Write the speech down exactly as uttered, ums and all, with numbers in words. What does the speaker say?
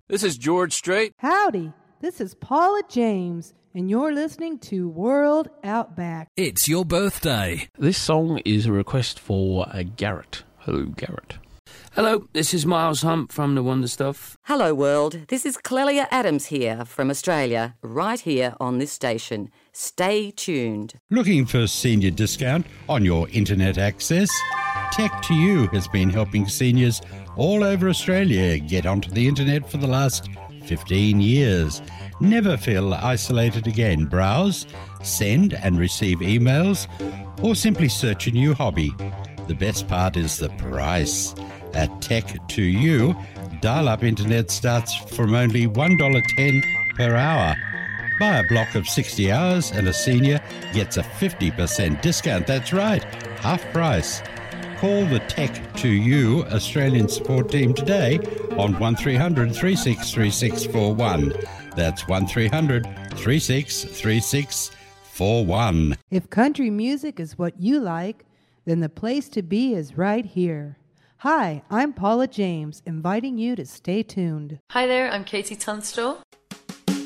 This is George Strait. Howdy, this is Paula James, and you're listening to World Outback. It's your birthday. This song is a request for uh, Garrett. Hello, Garrett. Hello, this is Miles Hump from The Wonder Stuff. Hello, world. This is Clelia Adams here from Australia, right here on this station. Stay tuned. Looking for a senior discount on your internet access? Tech to You has been helping seniors all over Australia get onto the internet for the last fifteen years. Never feel isolated again. Browse, send and receive emails, or simply search a new hobby. The best part is the price. At Tech to You, dial-up internet starts from only one dollar ten per hour. Buy a block of sixty hours and a senior gets a fifty percent discount. That's right, half price. Call the Tech to You Australian support team today on one three hundred, three six three six four one. That's one three hundred, three six three six four one. If country music is what you like, then the place to be is right here. Hi, I'm Paula James, inviting you to stay tuned. Hi there, I'm Katie Tunstall.